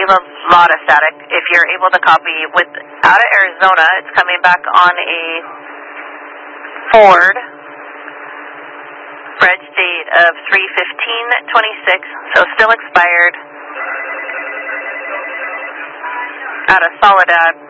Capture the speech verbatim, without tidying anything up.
have a lot of static. If you're able to copy with out of Arizona, it's coming back on a Ford. Reg date of three fifteen twenty-six, so still expired. Out of Soledad.